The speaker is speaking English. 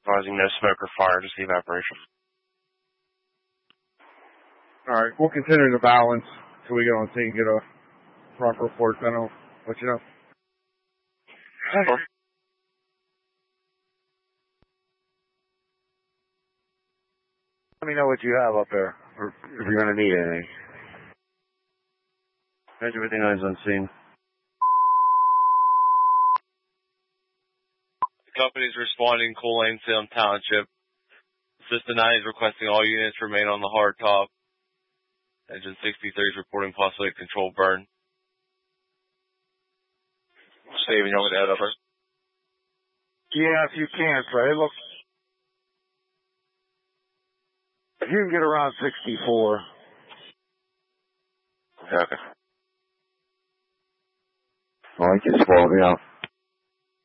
Causing no smoke or fire, just evaporation. Alright, we'll continue to balance until we get on scene and get a proper report, then I'll let you know. Let me know what you have up there, or if you're going to need anything. Everything is on scene. The company is responding, Coal Lane, Salem Township. System 9 is requesting all units remain on the hard top. Engine 63 is reporting possibly a controlled burn. Saving, you want me to head over? Yeah, if you can, Fred. Look, if you can get around 64. Okay. Oh, he just swallowed me out.